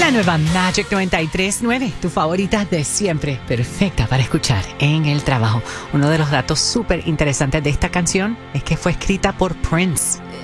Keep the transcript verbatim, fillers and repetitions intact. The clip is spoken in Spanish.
La nueva Magic noventa y tres punto nueve, tu favorita de siempre, perfecta para escuchar en el trabajo. Uno de los datos súper interesantes de esta canción es que fue escrita por Prince.